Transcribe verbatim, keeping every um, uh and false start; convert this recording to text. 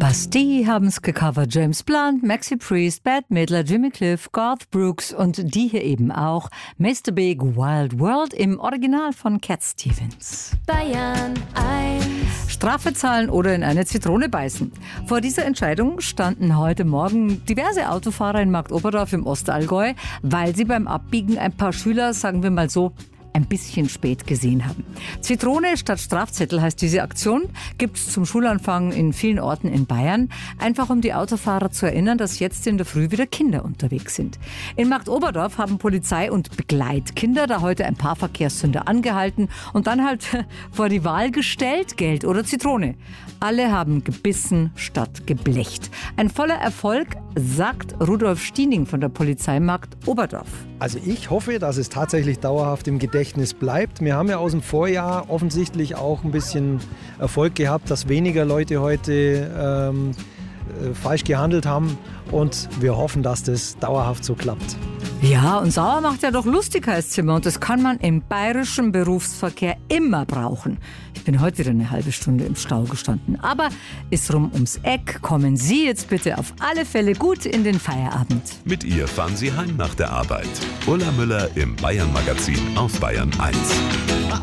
Was die haben's gecovert? James Blunt, Maxi Priest, Bette Midler, Jimmy Cliff, Garth Brooks und die hier eben auch. Mister Big Wild World im Original von Cat Stevens. Bayern eins. Strafe zahlen oder in eine Zitrone beißen. Vor dieser Entscheidung standen heute Morgen diverse Autofahrer in Marktoberdorf im Ostallgäu, weil sie beim Abbiegen ein paar Schüler, sagen wir mal so, ein bisschen spät gesehen haben. Zitrone statt Strafzettel heißt diese Aktion, gibt es zum Schulanfang in vielen Orten in Bayern, einfach um die Autofahrer zu erinnern, dass jetzt in der Früh wieder Kinder unterwegs sind. In Marktoberdorf haben Polizei und Begleitkinder da heute ein paar Verkehrssünder angehalten und dann halt vor die Wahl gestellt, Geld oder Zitrone. Alle haben gebissen statt geblecht. Ein voller Erfolg, sagt Rudolf Stiening von der Polizei Marktoberdorf. Also ich hoffe, dass es tatsächlich dauerhaft im Gedächtnis bleibt. Wir haben ja aus dem Vorjahr offensichtlich auch ein bisschen Erfolg gehabt, dass weniger Leute heute ähm, äh, falsch gehandelt haben. Und wir hoffen, dass das dauerhaft so klappt. Ja, und sauer macht ja doch lustig, heißt Zimmer. Und das kann man im bayerischen Berufsverkehr immer brauchen. Ich bin heute wieder eine halbe Stunde im Stau gestanden. Aber ist rum ums Eck. Kommen Sie jetzt bitte auf alle Fälle gut in den Feierabend. Mit ihr fahren Sie heim nach der Arbeit. Ulla Müller im Bayern Magazin auf Bayern eins.